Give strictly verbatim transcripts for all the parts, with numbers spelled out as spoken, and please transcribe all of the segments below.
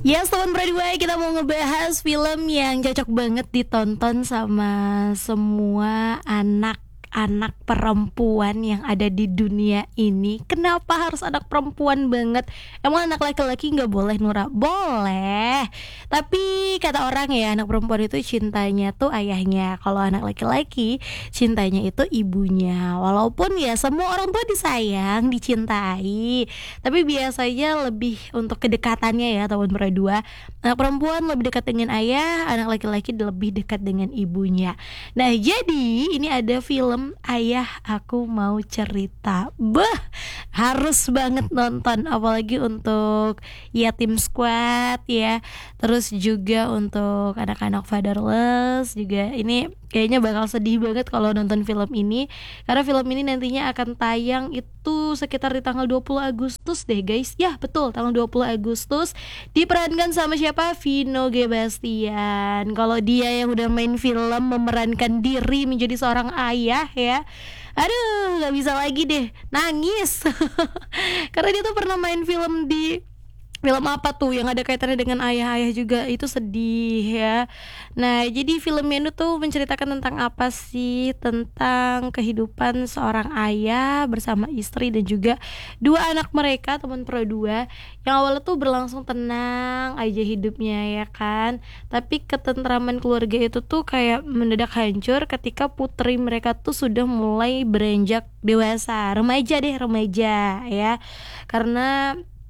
Ya, Sobat Berdua, kita mau ngebahas film yang cocok banget ditonton sama semua anak-anak perempuan yang ada di dunia ini. Kenapa harus anak perempuan banget? Emang anak laki-laki gak boleh, Nura? Boleh. Tapi kata orang ya, anak perempuan itu cintanya tuh ayahnya. Kalau anak laki-laki cintanya itu ibunya. Walaupun ya semua orang tua disayang, dicintai, tapi biasanya lebih untuk kedekatannya ya, teman berdua. Anak perempuan lebih dekat dengan ayah, anak laki-laki lebih dekat dengan ibunya. Nah, jadi ini ada film Ayah Aku Mau Cerita. Bah, harus banget nonton, apalagi untuk yatim squad ya. Terus juga untuk anak-anak fatherless juga, ini kayaknya bakal sedih banget kalau nonton film ini. Karena film ini nantinya akan tayang itu sekitar di tanggal dua puluh Agustus deh guys. Ya betul, tanggal dua puluh Agustus. Diperankan sama siapa? Vino Gebastian. Kalau dia yang udah main film memerankan diri menjadi seorang ayah ya, aduh gak bisa lagi deh, nangis. Karena dia tuh pernah main film di film apa tuh yang ada kaitannya dengan ayah-ayah juga, itu sedih ya. Nah, jadi filmnya itu tuh menceritakan tentang apa sih? Tentang kehidupan seorang ayah bersama istri dan juga dua anak mereka, teman berdua, yang awalnya tuh berlangsung tenang aja hidupnya ya kan. Tapi ketentraman keluarga itu tuh kayak mendadak hancur ketika putri mereka tuh sudah mulai beranjak dewasa, remaja deh, remaja ya. Karena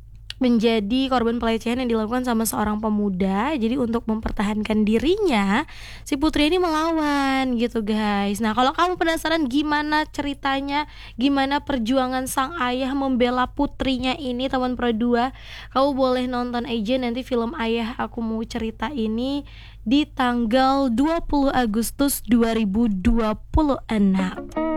menjadi korban pelecehan yang dilakukan sama seorang pemuda. Jadi untuk mempertahankan dirinya, si putri ini melawan gitu guys. Nah, kalau kamu penasaran gimana ceritanya, gimana perjuangan sang ayah membela putrinya ini, teman berdua, kamu boleh nonton aja nanti film Ayah Aku Mau Cerita ini di tanggal dua puluh Agustus dua ribu dua puluh enam.